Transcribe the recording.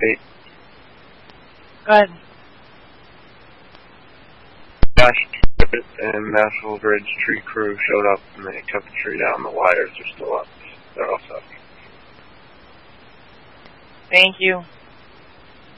8. Go ahead. And National Grid's tree crew showed up and they cut the tree down. The wires are still up. They're all set. Thank you.